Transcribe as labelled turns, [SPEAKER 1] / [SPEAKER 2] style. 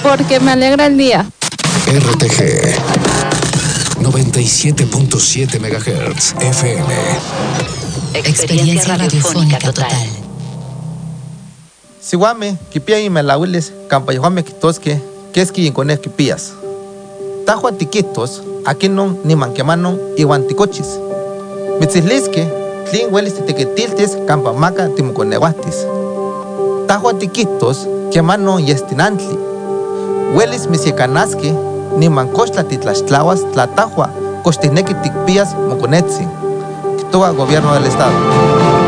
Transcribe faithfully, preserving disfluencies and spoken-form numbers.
[SPEAKER 1] porque me alegra el día.
[SPEAKER 2] R T G noventa y siete punto siete megahertz F M.
[SPEAKER 3] Experiencia radiofónica total.
[SPEAKER 4] Siwame, kipia y melauiles, campayohame kitosque, que es que con kipías. Tajua tiquitos, aquí no ni manquemanon y guanticochis. Mitzislisque, tlin huelis tequetiltes, campamaca timuconeguatis. Tajua tiquitos, que mano y estinantli. Huelis misiecanasque, ni mancochla titlachtlawas, tlatajua, costineque ticpías moconetzi. Toa gobierno del estado.